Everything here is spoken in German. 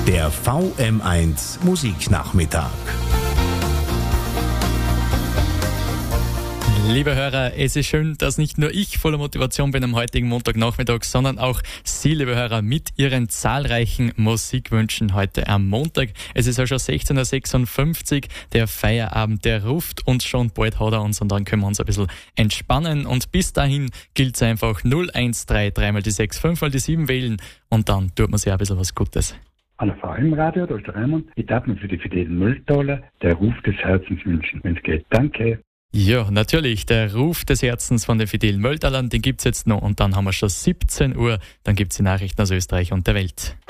Der VM1 Musiknachmittag. Liebe Hörer, es ist schön, dass nicht nur ich voller Motivation bin am heutigen Montagnachmittag, sondern auch Sie, liebe Hörer, mit Ihren zahlreichen Musikwünschen heute am Montag. Es ist ja schon 16.56 Uhr, der Feierabend, der ruft uns schon, bald hat er uns und dann können wir uns ein bisschen entspannen. Und bis dahin gilt es einfach 0133 mal die 6, 5 mal die 7 wählen und dann tut man sich ein bisschen was Gutes. Hallo VM-Radio, da ist der Raimund. Ich darf mir für die Fidel Mülltaler der Ruf des Herzens wünschen, wenn es geht. Danke. Ja, natürlich, der Ruf des Herzens von den Fidel Mölltalern, den gibt's jetzt noch und dann haben wir schon 17 Uhr, dann gibt's die Nachrichten aus Österreich und der Welt.